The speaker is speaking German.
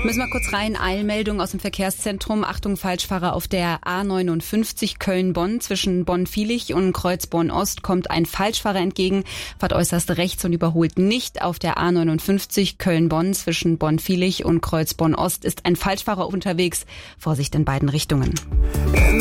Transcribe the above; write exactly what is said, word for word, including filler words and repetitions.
Müssen wir kurz rein. Eilmeldung aus dem Verkehrszentrum. Achtung, Falschfahrer auf der A neunundfünfzig Köln-Bonn. Zwischen Bonn-Viehlich und Kreuzborn-Ost kommt ein Falschfahrer entgegen, fährt äußerst rechts und überholt nicht. Auf der A neunundfünfzig Köln-Bonn zwischen Bonn-Viehlich und Kreuzborn-Ost ist ein Falschfahrer unterwegs. Vorsicht in beiden Richtungen.